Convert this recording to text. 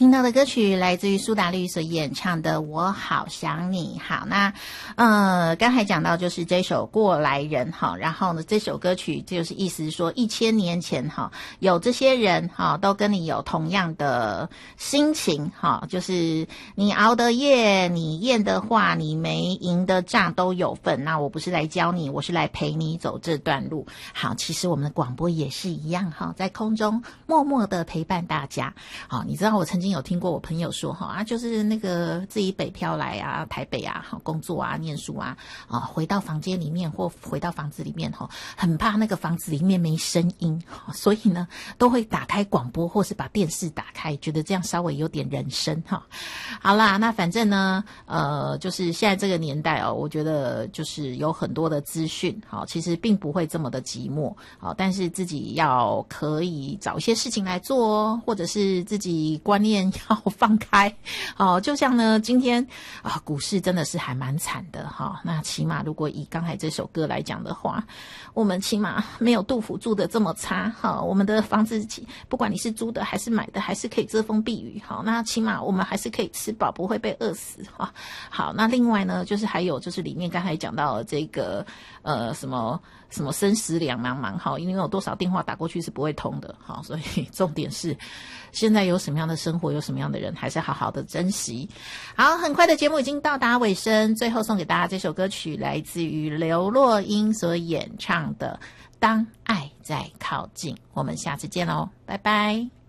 听到的歌曲来自于苏打绿所演唱的《我好想你》。好，那刚才讲到就是这首《过来人》哈，然后呢这首歌曲就是意思是说1000年前哈，有这些人哈都跟你有同样的心情哈，就是你熬的夜，你验的话，你没赢的仗都有份。那我不是来教你，我是来陪你走这段路。好，其实我们的广播也是一样哈，在空中默默的陪伴大家。好，你知道我曾经有听过我朋友说哈就是那个自己北漂来啊，台北啊，工作啊，念书啊，回到房间里面或回到房子里面哈，很怕那个房子里面没声音，所以呢都会打开广播或是把电视打开，觉得这样稍微有点人声哈。好啦，那反正呢就是现在这个年代哦，我觉得就是有很多的资讯好，其实并不会这么的寂寞好，但是自己要可以找一些事情来做哦，或者是自己观念要放开哦。就像呢今天股市真的是还蛮惨的哈，那起码如果以刚才这首歌来讲的话，我们起码没有杜甫住的这么差哈，我们的房子不管你是租的还是买的，还是可以遮风避雨好，那起码我们还是可以吃饱，不会被饿死哈。好，那另外呢就是还有就是里面刚才讲到这个什么生死两茫茫哈，因为有多少电话打过去是不会通的哈，所以重点是现在有什么样的生活，有什么样的人，还是好好的珍惜。好，很快的节目已经到达尾声，最后送给大家这首歌曲，来自于刘若英所演唱的《当爱在靠近》。我们下次见喽，拜拜。